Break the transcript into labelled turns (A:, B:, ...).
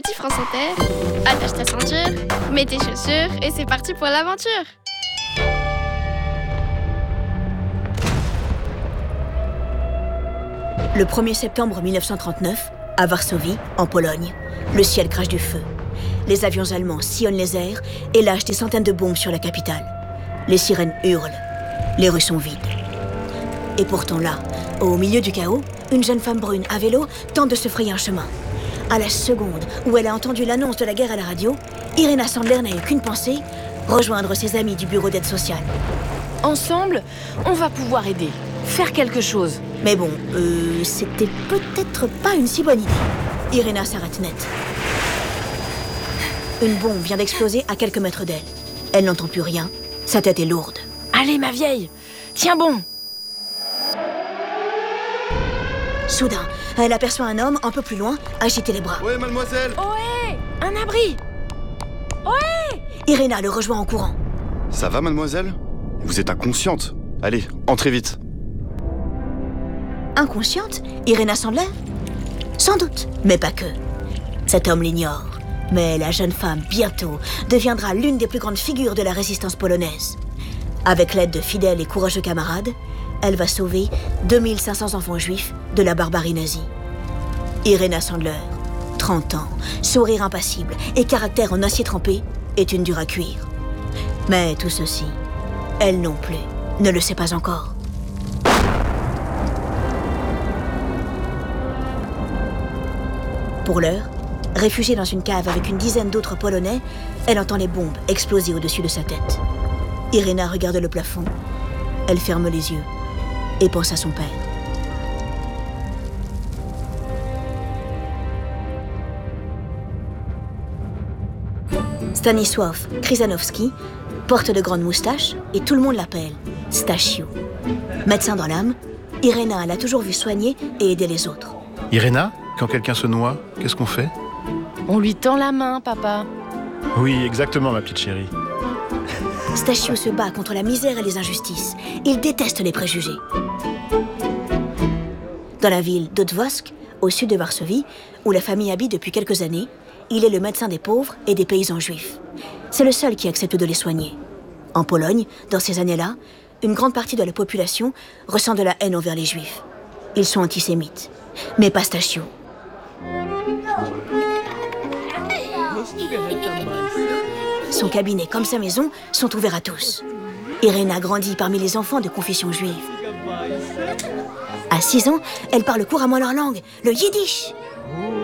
A: petit France Inter. Attache ta ceinture, mets tes chaussures et c'est parti pour l'aventure.
B: Le 1er septembre 1939, à Varsovie, en Pologne, le ciel crache du feu. Les avions allemands sillonnent les airs et lâchent des centaines de bombes sur la capitale. Les sirènes hurlent. Les rues sont vides. Et pourtant là, au milieu du chaos, une jeune femme brune à vélo tente de se frayer un chemin. À la seconde où elle a entendu l'annonce de la guerre à la radio, Irena Sandler n'a eu qu'une pensée, rejoindre ses amis du bureau d'aide sociale.
C: Ensemble, on va pouvoir aider, faire quelque chose.
B: Mais bon, c'était peut-être pas une si bonne idée. Irena s'arrête net. Une bombe vient d'exploser à quelques mètres d'elle. Elle n'entend plus rien, sa tête est lourde.
C: Allez, ma vieille, tiens bon.
B: Soudain, elle aperçoit un homme un peu plus loin, agiter les bras.
D: Ouais, mademoiselle.
C: Ohé, un abri. Ohé.
B: Irena le rejoint en courant.
D: Ça va, mademoiselle? Vous êtes inconsciente. Allez, entrez vite.
B: Inconsciente, Irena Sandler? Sans doute, mais pas que. Cet homme l'ignore. Mais la jeune femme, bientôt, deviendra l'une des plus grandes figures de la résistance polonaise. Avec l'aide de fidèles et courageux camarades, elle va sauver 2500 enfants juifs de la barbarie nazie. Irena Sandler, 30 ans, sourire impassible et caractère en acier trempé, est une dure à cuire. Mais tout ceci, elle non plus, ne le sait pas encore. Pour l'heure, réfugiée dans une cave avec une dizaine d'autres Polonais, elle entend les bombes exploser au-dessus de sa tête. Irena regarde le plafond, elle ferme les yeux et pense à son père. Stanisław Krzyżanowski porte de grandes moustaches et tout le monde l'appelle Stasiu. Médecin dans l'âme, Irena l'a toujours vu soigner et aider les autres.
E: Irena, quand quelqu'un se noie, qu'est-ce qu'on fait?
C: On lui tend la main, papa.
E: Oui, exactement, ma petite chérie.
B: Stasiu se bat contre la misère et les injustices. Il déteste les préjugés. Dans la ville d'Otwock, au sud de Varsovie, où la famille habite depuis quelques années, il est le médecin des pauvres et des paysans juifs. C'est le seul qui accepte de les soigner. En Pologne, dans ces années-là, une grande partie de la population ressent de la haine envers les juifs. Ils sont antisémites, mais pas Stasiu. Son cabinet comme sa maison sont ouverts à tous. Irena grandit parmi les enfants de confession juive. À 6 ans, elle parle couramment leur langue, le yiddish.